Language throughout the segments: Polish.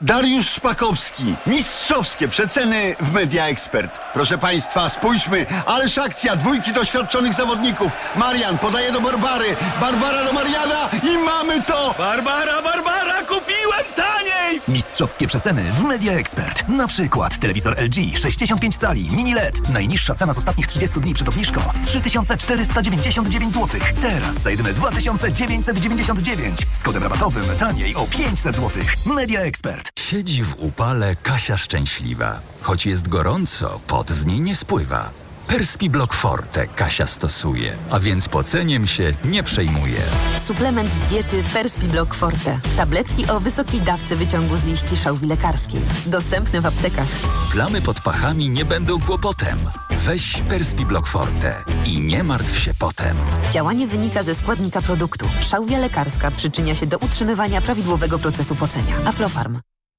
Dariusz Szpakowski. Mistrzowskie przeceny w Media Expert. Proszę Państwa, spójrzmy. Ależ akcja. Dwójki doświadczonych zawodników. Marian podaje do Barbary. Barbara do Mariana i mamy to! Barbara, kupiłem taniej! Mistrzowskie przeceny w Media Expert. Na przykład telewizor LG 65 cali mini LED. Najniższa cena z ostatnich 30 dni przed obniżką 3499 zł. Teraz za jedyne 2999. Z kodem rabatowym taniej o 500 zł. Media Expert. Siedzi w upale Kasia szczęśliwa. Choć jest gorąco, pot z niej nie spływa. Perspiblock Forte Kasia stosuje, a więc poceniem się nie przejmuje. Suplement diety Perspiblock Forte. Tabletki o wysokiej dawce wyciągu z liści szałwi lekarskiej. Dostępne w aptekach. Plamy pod pachami nie będą kłopotem. Weź Perspiblock Forte i nie martw się potem. Działanie wynika ze składnika produktu. Szałwia lekarska przyczynia się do utrzymywania prawidłowego procesu pocenia. Aflofarm.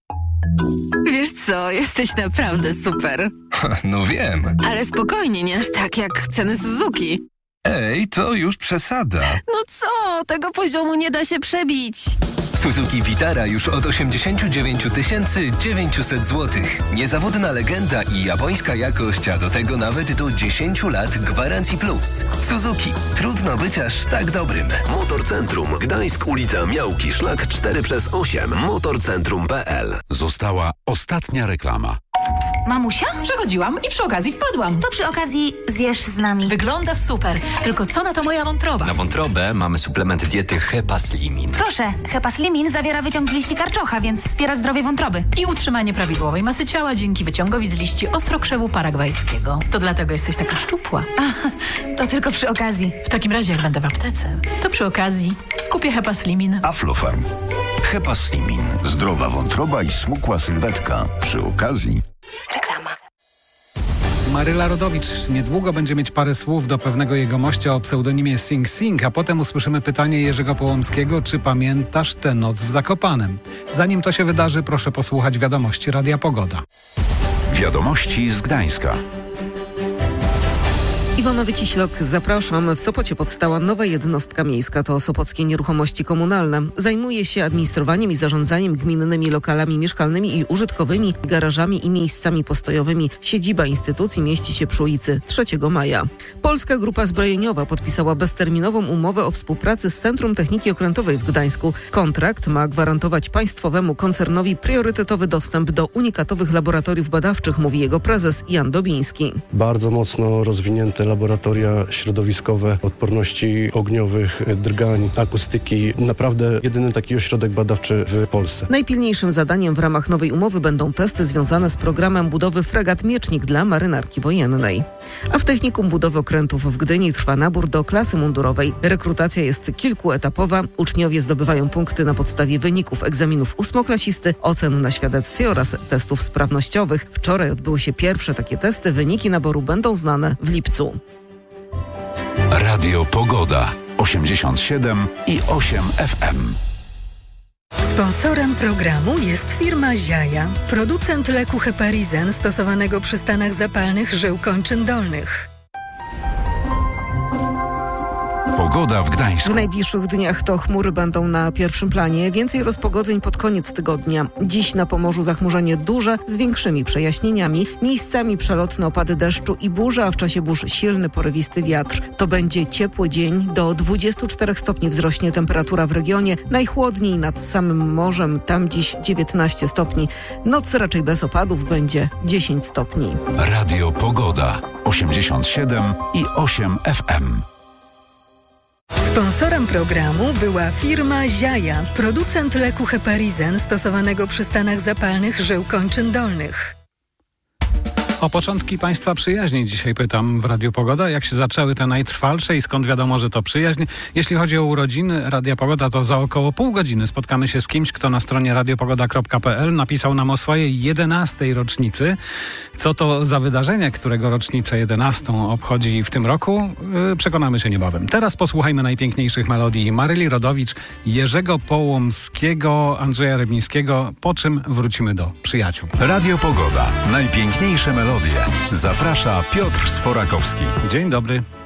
Wiesz co, jesteś naprawdę super. No wiem. Ale spokojnie, nie aż tak jak ceny Suzuki. Ej, to już przesada. No co, tego poziomu nie da się przebić. Suzuki Vitara już od 89 900 zł. Niezawodna legenda i japońska jakość, a do tego nawet do 10 lat gwarancji plus. Suzuki. Trudno być aż tak dobrym. Motorcentrum Gdańsk, ulica Miałki, szlak 4/8. Motorcentrum.pl. Została ostatnia reklama. Mamusia? Przechodziłam i przy okazji wpadłam. To przy okazji zjesz z nami. Wygląda super. Tylko co na to moja wątroba? Na wątrobę mamy suplement diety Hepaslimin. Proszę, Hepaslimin zawiera wyciąg z liści karczocha, więc wspiera zdrowie wątroby. I utrzymanie prawidłowej masy ciała dzięki wyciągowi z liści ostrokrzewu paragwajskiego. To dlatego jesteś taka szczupła. To tylko przy okazji. W takim razie, jak będę w aptece, to przy okazji kupię Hepaslimin. Aflofarm. Hepaslimin. Zdrowa wątroba i smukła sylwetka. Przy okazji... Reklama. Maryla Rodowicz niedługo będzie mieć parę słów do pewnego jegomościa o pseudonimie Sing Sing, a potem usłyszymy pytanie Jerzego Połomskiego, czy pamiętasz tę noc w Zakopanem? Zanim to się wydarzy, proszę posłuchać wiadomości Radia Pogoda. Wiadomości z Gdańska. Iwona Wyciślok, zapraszam. W Sopocie powstała nowa jednostka miejska, to Sopockie Nieruchomości Komunalne. Zajmuje się administrowaniem i zarządzaniem gminnymi lokalami mieszkalnymi i użytkowymi, garażami i miejscami postojowymi. Siedziba instytucji mieści się przy ulicy 3 Maja. Polska Grupa Zbrojeniowa podpisała bezterminową umowę o współpracy z Centrum Techniki Okrętowej w Gdańsku. Kontrakt ma gwarantować państwowemu koncernowi priorytetowy dostęp do unikatowych laboratoriów badawczych, mówi jego prezes Jan Dobiński. Bardzo mocno rozwinięte laboratoria środowiskowe, odporności ogniowych, drgań, akustyki. Naprawdę jedyny taki ośrodek badawczy w Polsce. Najpilniejszym zadaniem w ramach nowej umowy będą testy związane z programem budowy fregat Miecznik dla marynarki wojennej. A w Technikum Budowy Okrętów w Gdyni trwa nabór do klasy mundurowej. Rekrutacja jest kilkuetapowa. Uczniowie zdobywają punkty na podstawie wyników egzaminów ósmoklasisty, ocen na świadectwie oraz testów sprawnościowych. Wczoraj odbyły się pierwsze takie testy. Wyniki naboru będą znane w lipcu. Radio Pogoda 87,8 FM. Sponsorem programu jest firma Ziaja, producent leku Heparizen stosowanego przy stanach zapalnych żył kończyn dolnych. Pogoda w Gdańsku. W najbliższych dniach to chmury będą na pierwszym planie. Więcej rozpogodzeń pod koniec tygodnia. Dziś na Pomorzu zachmurzenie duże z większymi przejaśnieniami. Miejscami przelotne opady deszczu i burze, a w czasie burz silny, porywisty wiatr. To będzie ciepły dzień. Do 24 stopni wzrośnie temperatura w regionie. Najchłodniej nad samym morzem. Tam dziś 19 stopni. Noc raczej bez opadów będzie 10 stopni. Radio Pogoda 87,8 FM. Sponsorem programu była firma Ziaja, producent leku Heparizen stosowanego przy stanach zapalnych żył kończyn dolnych. O początki Państwa przyjaźni dzisiaj pytam w Radiu Pogoda. Jak się zaczęły te najtrwalsze i skąd wiadomo, że to przyjaźń? Jeśli chodzi o urodziny Radia Pogoda, to za około pół godziny spotkamy się z kimś, kto na stronie radiopogoda.pl napisał nam o swojej 11. rocznicy. Co to za wydarzenie, którego rocznicę 11. obchodzi w tym roku? Przekonamy się niebawem. Teraz posłuchajmy najpiękniejszych melodii Maryli Rodowicz, Jerzego Połomskiego, Andrzeja Rybnińskiego, po czym wrócimy do przyjaciół. Radio Pogoda. Najpiękniejsze melodie. Zaprasza Piotr Sforakowski. Dzień dobry.